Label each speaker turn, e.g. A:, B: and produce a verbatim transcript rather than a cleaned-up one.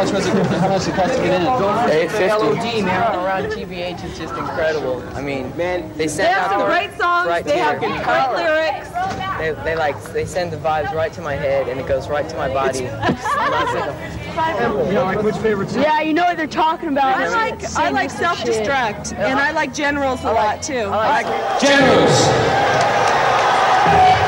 A: much was it? How much it cost to get in?
B: eight fifty.
C: L O D, man, around G B H is just incredible. I mean,
B: Man,
C: they
D: They
C: send
D: have
C: out
D: some
C: the
D: great songs.
C: right
D: They
C: to
D: have
C: your-
D: great lyrics.
C: They, they like they send the vibes right to my head and it goes right to my body.
A: You know, like which favorite song?
E: Yeah, you know what they're talking about.
D: I like I like Self-Destruct, and I like Generals a lot too.
C: I like
A: Generals!